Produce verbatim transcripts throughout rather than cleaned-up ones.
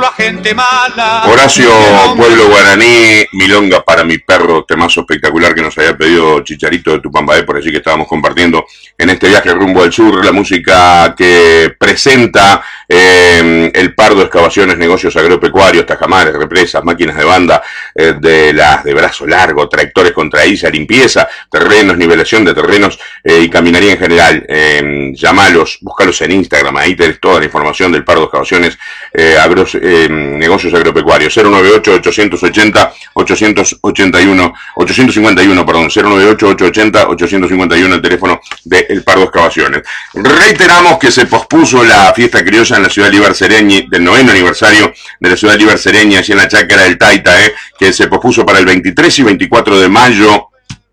hacerlo a gente mala. Horacio, pueblo guaraní, milonga para mi perro, temazo espectacular que nos había pedido Chicharito de Tupambaé, por allí que estábamos compartiendo en este viaje rumbo al sur, la música que presenta eh, el Pardo Excavaciones, negocios agropecuarios, tajamares, represas, máquinas de banda, eh, de las de brazo largo, tractores contra isla, limpieza, terrenos, nivelación de terrenos eh, y caminaría en general. Eh, llamalos, búscalos en Instagram, ahí tenés toda la información del Pardo Excavaciones, eh, agros, eh, negocios agropecuarios. Cero noventa y ocho, ochocientos ochenta, ochocientos ochenta y uno, ochocientos cincuenta y uno, perdón, cero noventa y ocho, ochocientos ochenta, ochocientos cincuenta y uno, el teléfono de El Pardo Excavaciones. Reiteramos que se pospuso la fiesta criolla en la ciudad de Libercereñi, del noveno aniversario de la ciudad de Libercereñi, allí en la Chácara del Taita, eh, que se pospuso para el veintitrés y veinticuatro de mayo,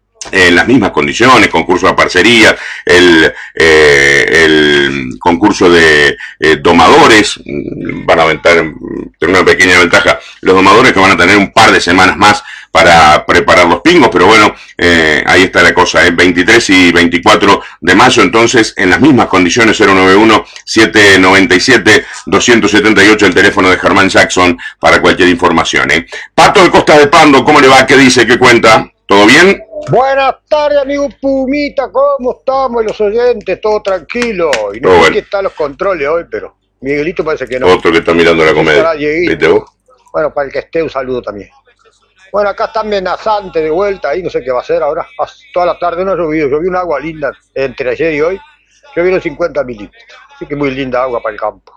en las mismas condiciones, concurso de parcería, el, eh, el concurso de eh, domadores, van a aventar, tener una pequeña ventaja los domadores, que van a tener un par de semanas más para preparar los pingos, pero bueno, eh, ahí está la cosa, ¿eh? veintitrés y veinticuatro de mayo, entonces, en las mismas condiciones, cero noventa y uno, setecientos noventa y siete, doscientos setenta y ocho, el teléfono de Germán Jackson para cualquier información, ¿eh? Pato de Costa de Pando, ¿cómo le va? ¿Qué dice? ¿Qué cuenta? ¿Todo bien? Buenas tardes, amigo Pumita, ¿cómo estamos los oyentes? Todo tranquilo. Y no Todo sé bueno. qué están los controles hoy, pero Miguelito parece que no. Otro que está mirando la comedia. ¿Viste vos? Bueno, para el que esté, un saludo también. Bueno, acá está amenazante de vuelta ahí, no sé qué va a hacer ahora. Toda la tarde no ha llovido, llovió un agua linda entre ayer y hoy. Llovieron cincuenta milímetros, así que muy linda agua para el campo.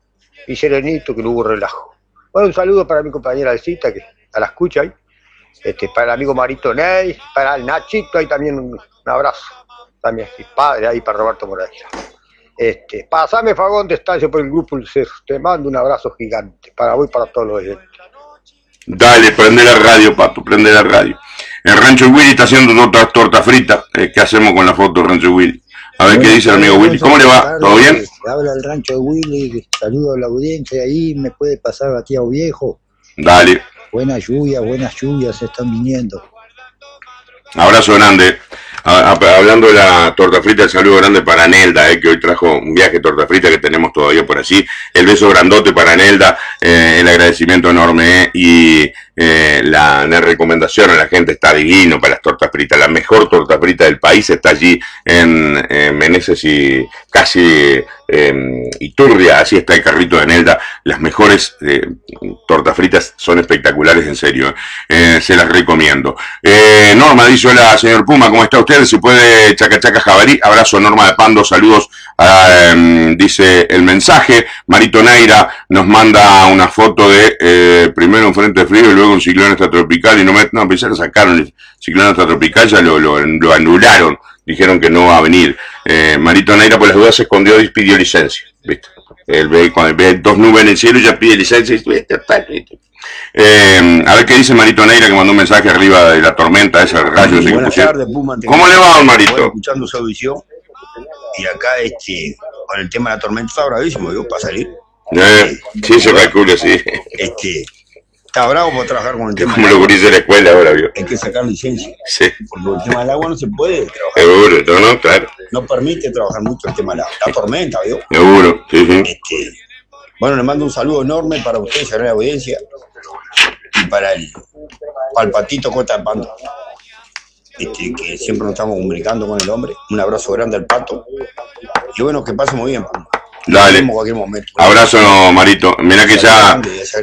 Y serenito, que no hubo relajo. Bueno, un saludo para mi compañera Alcita, que a la escucha ahí. Este, para el amigo Marito Ney, para el Nachito, ahí también un, un abrazo, también, y padre ahí para Roberto Moreira. Este, pasame Fagón de Estancia por el grupo El Cerro, te mando un abrazo gigante, para vos y para todos los oyentes. Dale, prende la radio, Pato, prende la radio. El Rancho Willy está haciendo torta, torta frita, eh, ¿qué hacemos con la foto del Rancho Willy? A ver, bueno, qué dice el amigo Willy, ¿cómo le va? ¿Todo bien? Habla el Rancho Willy, saludo a la audiencia, ahí me puede pasar a Tío Viejo. Dale. Buenas lluvias, buenas lluvias se están viniendo. Abrazo grande. A, a, hablando de la torta frita, el saludo grande para Nelda, eh, que hoy trajo un viaje de torta frita que tenemos todavía por allí. El beso grandote para Nelda, eh, el agradecimiento enorme, eh, y eh, la, la recomendación a la gente, está divino para las tortas fritas. La mejor torta frita del país está allí en eh, Meneses y casi eh, Iturria, así está el carrito de Nelda. Las mejores eh, tortas fritas son espectaculares, en serio, eh. Eh, se las recomiendo. Eh, Norma dice: hola señor Puma, ¿cómo está usted? Si puede, chaca chaca jabalí. Abrazo, Norma de Pando, saludos. Uh, dice el mensaje. Marito Neira nos manda una foto de eh, primero un frente frío y luego un ciclón extratropical, y no me no, pensé que sacaron el ciclón extratropical, ya lo, lo, lo anularon, dijeron que no va a venir. eh, Marito Neira por las dudas se escondió y pidió licencia, ¿viste? Él ve, cuando ve dos nubes en el cielo ya pide licencia y ¿viste? Eh, a ver qué dice Marito Neira, que mandó un mensaje arriba de la tormenta, ese rayo. Sí, buenas tardes, Puma. ¿Cómo le va, don Marito? Bueno, escuchando su audición. Y acá, este, con el tema de la tormenta está bravísimo, digo, para salir. Eh, sí, se calcula, sí. Este, está bravo por trabajar con el tema. Como lo gurises de la escuela ahora, vio. Hay que sacar licencia. Sí. Porque el tema del agua no se puede trabajar. Seguro, no, no, claro. No permite trabajar mucho el tema de la, la tormenta, ¿vio? Seguro, sí, sí. Este, bueno, le mando un saludo enorme para ustedes, a la audiencia. Y para el, para el Patito Costa de Pando. Este, que siempre nos estamos comunicando con el hombre. Un abrazo grande al Pato. Y bueno, que pase muy bien, Puma. Dale. Abrazo, no, Marito. Mirá que ya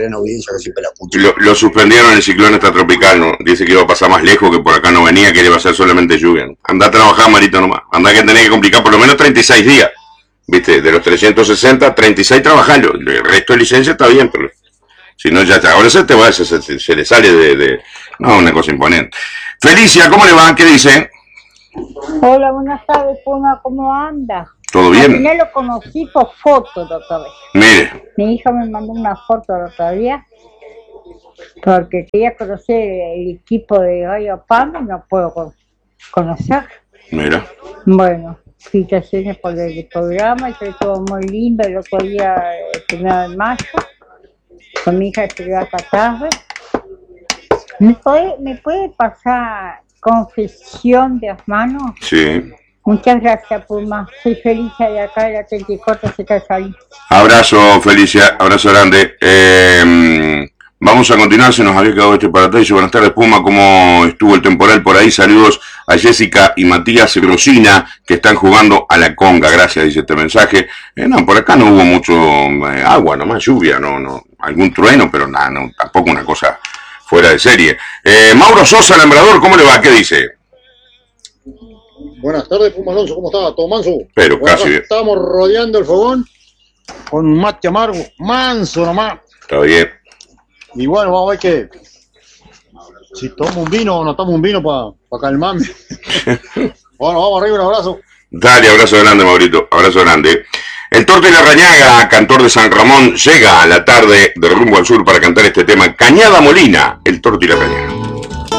lo, lo suspendieron el ciclón extratropical, ¿no? Dice que iba a pasar más lejos, que por acá no venía, que iba a ser solamente lluvia, ¿no? Andá a trabajar, Marito, nomás. Andá que tenés que complicar por lo menos treinta y seis días. ¿Viste? De los trescientos sesenta, treinta y seis trabajando. El resto de licencia está bien, pero si no, ya ahora se te va, se, se, se le sale de, de... No, una cosa imponente. Felicia, ¿cómo le va? ¿Qué dice? Hola, buenas tardes, Puma, ¿cómo anda? ¿Todo bien? Al final lo conocí por foto la otra vez. Mire. Mi hija me mandó una foto la otra día porque quería conocer el equipo de Gallo Pando y no puedo con conocer. Mira. Bueno, felicitaciones por el programa, y todo muy lindo. El otro día, el primero de mayo, con mi hija estudió hasta tarde. ¿Me puede, ¿Me puede pasar Confesión de Osmano? Sí. Muchas gracias, Puma. Soy Felicia de acá de la treinta y cuatro Z Salí. Abrazo, Felicia, abrazo grande. Eh, vamos a continuar, se nos había quedado este para atrás. Buenas tardes, Puma, ¿cómo estuvo el temporal por ahí? Saludos a Jessica y Matías Rosina, que están jugando a la conga. Gracias, dice este mensaje. Eh, no, por acá no hubo mucho eh, agua, nomás lluvia, no, no, algún trueno, pero nada, no, tampoco una cosa fuera de serie. Eh, Mauro Sosa, Lembrador, ¿cómo le va? ¿Qué dice? Buenas tardes, Puma Alonso, ¿cómo está? ¿Todo manso? Pero bueno, casi bien. Estamos rodeando el fogón con un mate amargo, manso nomás. Está bien. Y bueno, vamos a ver que si tomo un vino o no tomo un vino para pa calmarme. Bueno, vamos arriba, un abrazo. Dale, abrazo grande, Maurito, abrazo grande. El Torte Larrañaga, cantor de San Ramón, llega a la tarde de Rumbo al Sur para cantar este tema. Cañada Molina, el Torte Larrañaga.